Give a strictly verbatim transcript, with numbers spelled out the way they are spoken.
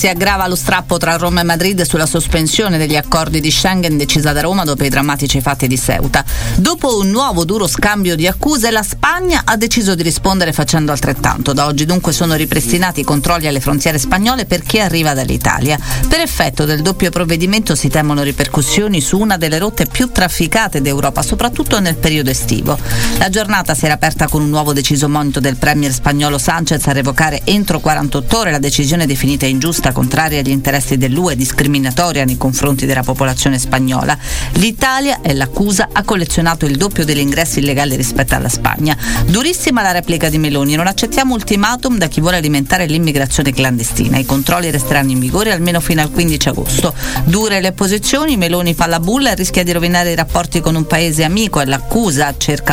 Si aggrava lo strappo tra Roma e Madrid sulla sospensione degli accordi di Schengen decisa da Roma dopo i drammatici fatti di Ceuta. Dopo un nuovo duro scambio di accuse, la Spagna ha deciso di rispondere facendo altrettanto. Da oggi dunque sono ripristinati i controlli alle frontiere spagnole per chi arriva dall'Italia. Per effetto del doppio provvedimento si temono ripercussioni su una delle rotte più trafficate d'Europa, soprattutto nel periodo estivo. La giornata si era aperta con un nuovo deciso monito del premier spagnolo Sánchez a revocare entro quarantotto ore la decisione definita ingiusta, contraria agli interessi dell'U E e discriminatoria nei confronti della popolazione spagnola. L'Italia, è l'accusa, ha collezionato il doppio degli ingressi illegali rispetto alla Spagna. Durissima la replica di Meloni: non accettiamo ultimatum da chi vuole alimentare l'immigrazione clandestina. I controlli resteranno in vigore almeno fino al quindici agosto. Dure le posizioni, Meloni fa la bulla e rischia di rovinare i rapporti con un paese amico, e l'accusa cerca